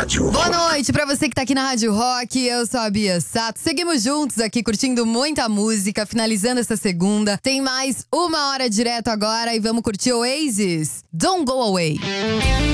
Rádio Boa Rock. noite pra você que tá aqui na Rádio Rock. Eu sou a Bia Sato. Seguimos juntos aqui curtindo muita música, finalizando essa segunda. Tem mais 1 hora direto agora e vamos curtir Oasis. Don't Go Away.